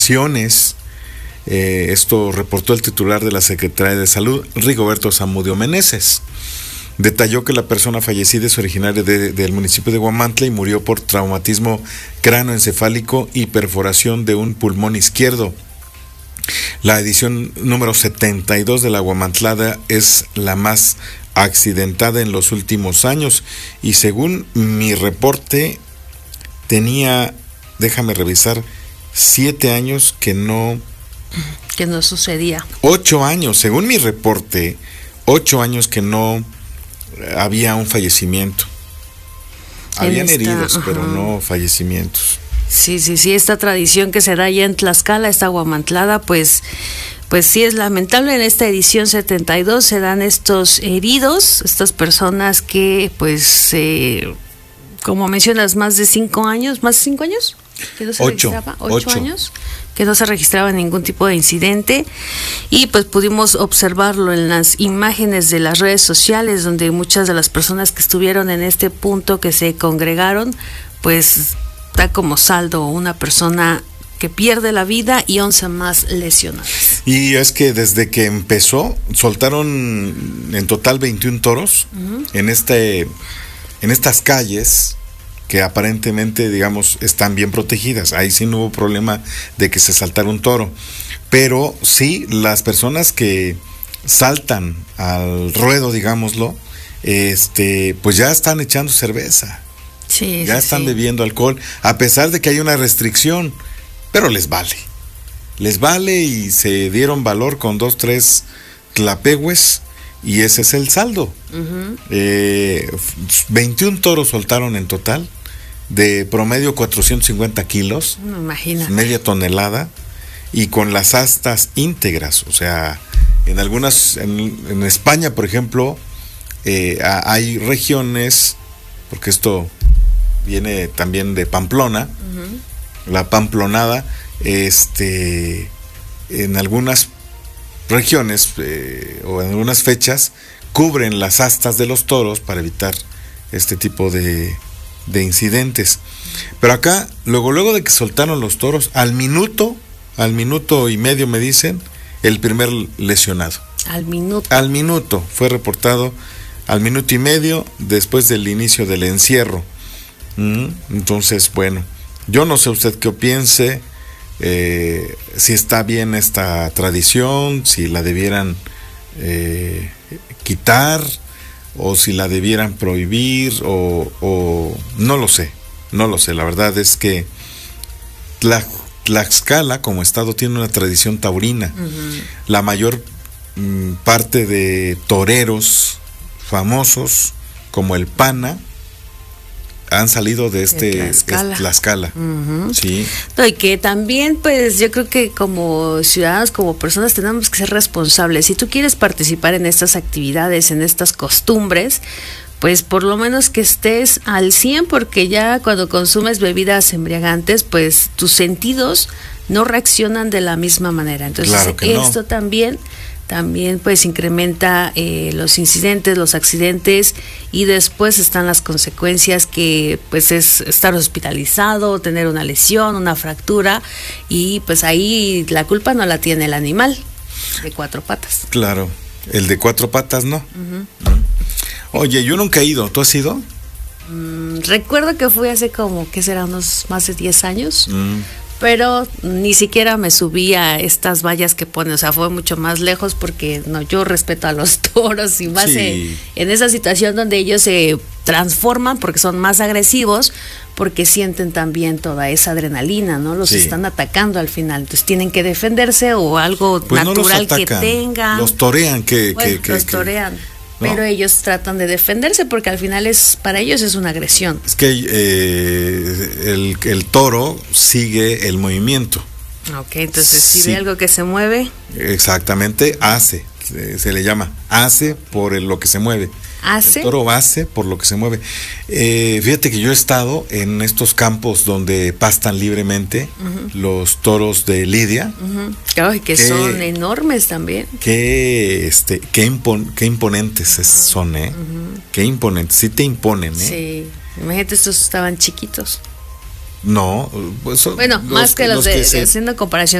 Esto reportó el titular de la Secretaría de Salud, Rigoberto Zamudio Meneses. Detalló que la persona fallecida es originaria del municipio de Huamantla y murió por traumatismo cráneoencefálico y perforación de un pulmón izquierdo. La edición número 72 de la Huamantlada es la más accidentada en los últimos años y según mi reporte tenía, déjame revisar, 7 años que no sucedía. 8 años, según mi reporte, 8 años que no había un fallecimiento. Habían heridos, pero no fallecimientos. Sí, esta tradición que se da allá en Tlaxcala, esta Huamantlada, pues sí es lamentable. En esta edición 72 se dan estos heridos, estas personas que, pues, como mencionas, más de 5 años, que no se registraba, 8 años, que no se registraba ningún tipo de incidente, y pues pudimos observarlo en las imágenes de las redes sociales, donde muchas de las personas que estuvieron en este punto, que se congregaron, pues da como saldo una persona que pierde la vida y 11 más lesionadas. Y es que desde que empezó, soltaron en total 21 toros en estas calles que aparentemente, digamos, están bien protegidas. Ahí sí no hubo problema de que se saltara un toro. Pero sí, las personas que saltan al ruedo, digámoslo, pues ya están echando cerveza. Sí, ya están bebiendo alcohol, a pesar de que hay una restricción, pero les vale y se dieron valor con 2, 3 tlapehues y ese es el saldo. 21 toros soltaron en total, de promedio 450 kilos, media tonelada, y con las astas íntegras. O sea, en España, por ejemplo, hay regiones, porque esto viene también de Pamplona, la pamplonada, en algunas regiones o en algunas fechas cubren las astas de los toros para evitar este tipo de incidentes. Pero acá, luego de que soltaron los toros, al minuto y medio me dicen, el primer lesionado. Al minuto fue reportado, al minuto y medio después del inicio del encierro. Entonces, bueno, yo no sé usted qué piense, si está bien esta tradición, si la debieran quitar o si la debieran prohibir o no lo sé, la verdad es que Tlaxcala como estado tiene una tradición taurina. La mayor parte de toreros famosos como el Pana han salido de Tlaxcala. Sí. No, y que también, pues, yo creo que como ciudadanos, como personas, tenemos que ser responsables. Si tú quieres participar en estas actividades, en estas costumbres, pues por lo menos que estés al 100, porque ya cuando consumes bebidas embriagantes, pues tus sentidos no reaccionan de la misma manera. Entonces, claro que esto también pues incrementa los incidentes, los accidentes, y después están las consecuencias, que pues es estar hospitalizado, tener una lesión, una fractura, y pues ahí la culpa no la tiene el animal de 4 patas. Claro, el de 4 patas no. Oye, yo nunca he ido, ¿tú has ido? Recuerdo que fui hace como, ¿qué será? Unos más de 10 años. Pero ni siquiera me subí a estas vallas que ponen, o sea, fue mucho más lejos, porque no, yo respeto a los toros, y más en esa situación donde ellos se transforman porque son más agresivos, porque sienten también toda esa adrenalina, ¿no? Los están atacando al final, entonces tienen que defenderse, o algo pues natural no que tengan. Los torean, los torean. ¿No? Pero ellos tratan de defenderse, porque al final para ellos es una agresión. Es que el toro sigue el movimiento. Ok, entonces si ve algo que se mueve. Exactamente, se le llama hace por lo que se mueve. ¿Hace? El toro hace por lo que se mueve. Fíjate que yo he estado en estos campos donde pastan libremente los toros de lidia. Ay, que son enormes también. Qué imponentes son, Qué imponentes, sí te imponen, Sí, imagínate, estos estaban chiquitos. No, pues bueno, más que los de haciendo comparación